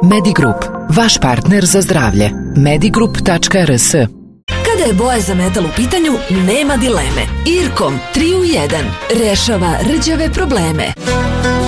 Medigrup, vaš partner za zdravlje. Medigrup.rs. Kada je boja za metal u pitanju, nema dileme. Irkom 3 u 1 rešava rđave probleme.